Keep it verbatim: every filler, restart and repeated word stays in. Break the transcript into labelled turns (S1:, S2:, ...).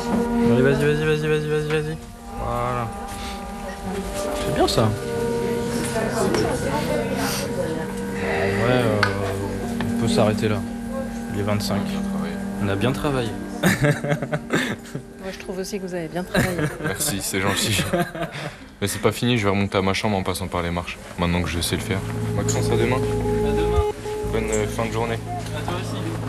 S1: Allez, vas-y, vas-y, vas-y, vas-y, vas-y, vas-y. Voilà. C'est bien ça. En vrai, euh, on peut s'arrêter là. Il est vingt-cinq. On a bien travaillé.
S2: Moi, je trouve aussi que vous avez bien travaillé.
S3: Merci, c'est gentil. Mais c'est pas fini, je vais remonter à ma chambre en passant par les marches, maintenant que je sais le faire. Maxence, à demain.
S1: À demain.
S3: Bonne euh, fin de journée.
S1: À toi aussi.